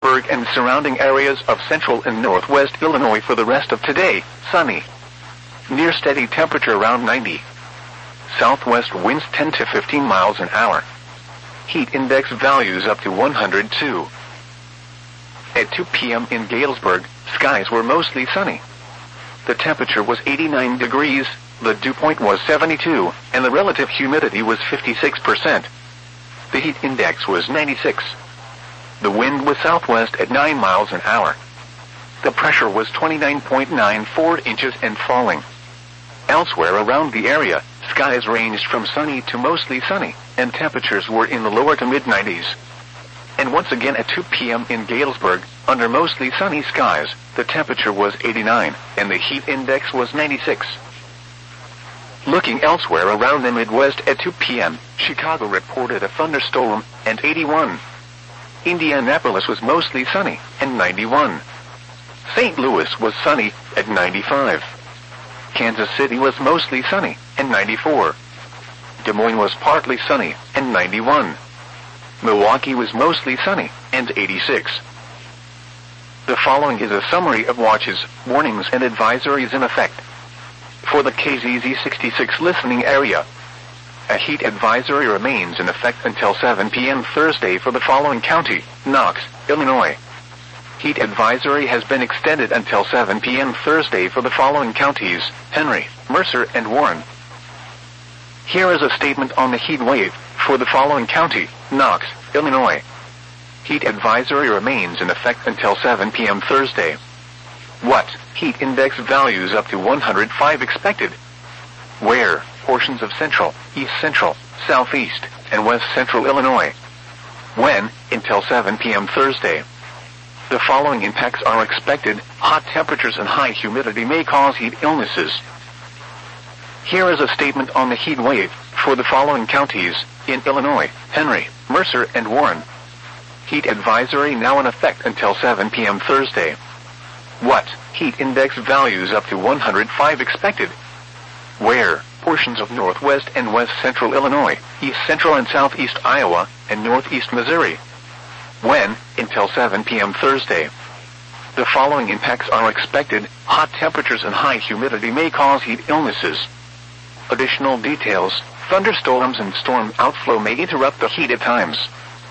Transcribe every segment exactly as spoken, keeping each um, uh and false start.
Galesburg and surrounding areas of central and northwest Illinois for the rest of today, sunny. Near steady temperature around ninety. Southwest winds ten to fifteen miles an hour. Heat index values up to one hundred two. At two p m in Galesburg, skies were mostly sunny. The temperature was eighty-nine degrees, the dew point was seventy-two, and the relative humidity was fifty-six percent. The heat index was ninety-six. The wind was southwest at nine miles an hour. The pressure was twenty-nine point nine four inches and falling. Elsewhere around the area, skies ranged from sunny to mostly sunny, and temperatures were in the lower to mid nineties. And once again at two p m in Galesburg, under mostly sunny skies, the temperature was eighty-nine, and the heat index was ninety-six. Looking elsewhere around the Midwest at two p m, Chicago reported a thunderstorm, and eighty-one. Indianapolis was mostly sunny, and ninety-one. Saint Louis was sunny, at ninety-five. Kansas City was mostly sunny, and ninety-four. Des Moines was partly sunny, and ninety-one. Milwaukee was mostly sunny, and eighty-six. The following is a summary of watches, warnings, and advisories in effect. For the K Z Z sixty-six listening area, a heat advisory remains in effect until seven p m Thursday for the following county: Knox, Illinois. Heat advisory has been extended until seven p m Thursday for the following counties: Henry, Mercer, and Warren. Here is a statement on the heat wave for the following county: Knox, Illinois. Heat advisory remains in effect until seven p m Thursday. What? Heat index values up to one hundred five expected. Where? Portions of central, east central, southeast, and west central Illinois. When? Until seven p m Thursday. The following impacts are expected: hot temperatures and high humidity may cause heat illnesses. Here is a statement on the heat wave for the following counties in Illinois: Henry, Mercer, and Warren. Heat advisory now in effect until seven p m Thursday. What? Heat index values up to one hundred five expected. Where? Portions of northwest and west central Illinois, east central and southeast Iowa, and northeast Missouri. When? Until seven p m Thursday. The following impacts are expected: hot temperatures and high humidity may cause heat illnesses. Additional details: thunderstorms and storm outflow may interrupt the heat at times.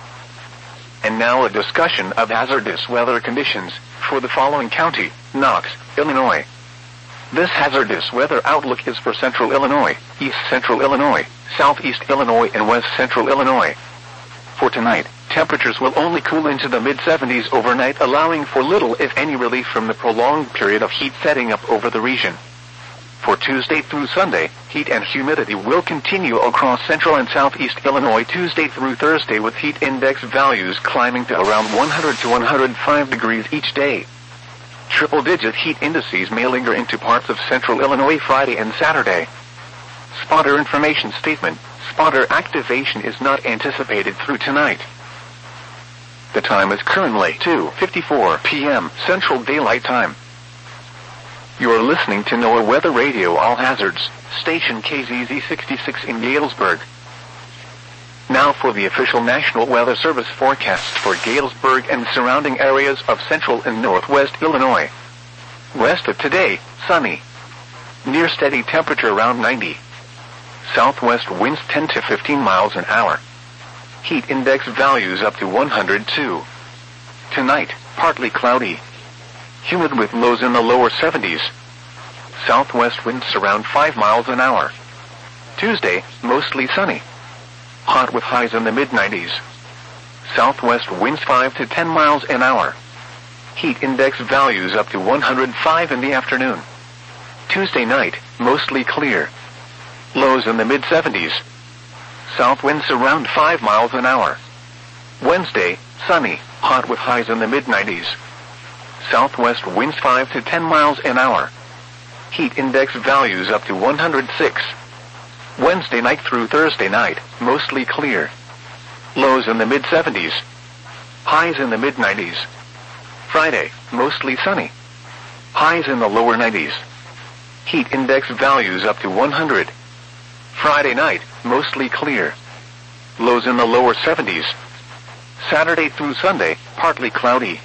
And now a discussion of hazardous weather conditions for the following county: Knox, Illinois. This hazardous weather outlook is for central Illinois, east central Illinois, southeast Illinois, and west central Illinois. For tonight, temperatures will only cool into the mid seventies overnight, allowing for little if any relief from the prolonged period of heat setting up over the region. For Tuesday through Sunday, heat and humidity will continue across central and southeast Illinois Tuesday through Thursday, with heat index values climbing to around one hundred to one hundred five degrees each day. Triple-digit heat indices may linger into parts of central Illinois Friday and Saturday. Spotter information statement: spotter activation is not anticipated through tonight. The time is currently two fifty-four p m Central Daylight Time. You are listening to NOAA Weather Radio All Hazards, station K Z Z sixty-six in Galesburg. Now for the official National Weather Service forecast for Galesburg and surrounding areas of central and northwest Illinois. Rest of today, sunny. Near steady temperature around ninety. Southwest winds ten to fifteen miles an hour. Heat index values up to one hundred two. Tonight, partly cloudy. Humid with lows in the lower seventies. Southwest winds around five miles an hour. Tuesday, mostly sunny. Hot with highs in the mid nineties. Southwest winds five to ten miles an hour. Heat index values up to one hundred five in the afternoon. Tuesday night, mostly clear. Lows in the mid seventies. South winds around five miles an hour. Wednesday, sunny, hot with highs in the mid nineties. Southwest winds five to ten miles an hour. Heat index values up to one hundred six. Wednesday night through Thursday night, mostly clear. Lows in the mid seventies. Highs in the mid nineties. Friday, mostly sunny. Highs in the lower nineties. Heat index values up to one hundred. Friday night, mostly clear. Lows in the lower seventies. Saturday through Sunday, partly cloudy.